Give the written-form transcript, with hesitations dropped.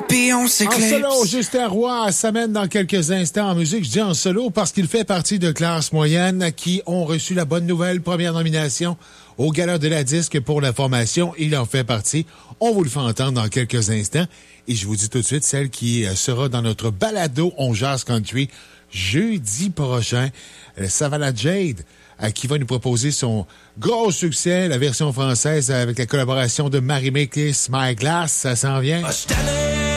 puis on s'éclipse. En solo, Justin Roy s'amène dans quelques instants en musique. Je dis en solo parce qu'il fait partie de classes moyennes qui ont reçu la bonne nouvelle, première nomination au Gala de la Disque pour la formation. Il en fait partie. On vous le fait entendre dans quelques instants. Et je vous dis tout de suite, celle qui sera dans notre balado On Jazz Country jeudi prochain, Savannah Jade, qui va nous proposer son gros succès, la version française avec la collaboration de Marie Méclis, My Glass, ça s'en vient.